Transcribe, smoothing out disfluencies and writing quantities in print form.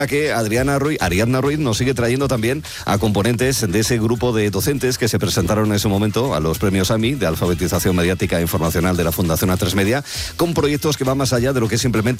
que Ariadna Ruiz nos sigue trayendo también a componentes de ese grupo de docentes que se presentaron en ese momento a los premios AMI de alfabetización mediática e informacional de la Fundación A3 Media, con proyectos que van más allá de lo que simplemente